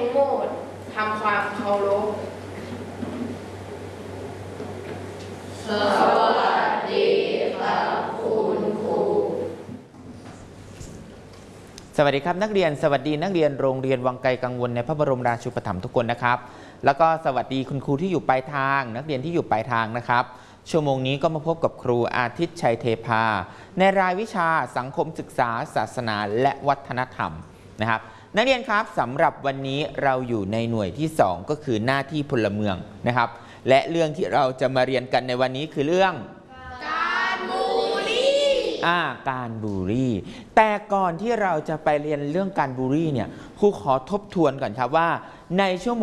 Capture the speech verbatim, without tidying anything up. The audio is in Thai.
ทั้งหมดทำความเคารพสวัสดีครับคุณครูสวัสดีครับนักเรียนสวัสดีนักเรียนโรงเรียนวังไกลกังวลในพระบรมราชูปถัมภ์ทุกคนนะครับแล้วก็สวัสดีคุณครูที่อยู่ปลายทางนักเรียนที่อยู่ปลายทางนะครับชั่วโมงนี้ก็มาพบกับครูอาทิตย์ชัยเทพาในรายวิชาสังคมศึกษาศาสนาและวัฒนธรรมนะครับนักเรียนครับสำหรับวันนี้เราอยู่ในหน่วยที่สองก็คือหน้าที่พลเมืองนะครับและเรื่องที่เราจะมาเรียนกันในวันนี้คือเรื่องการบูลลี่อ่าการบูลลี่แต่ก่อนที่เราจะไปเรียนเรื่องการบูลลี่เนี่ยครูขอทบทวนก่อนครับว่าในชั่วโมง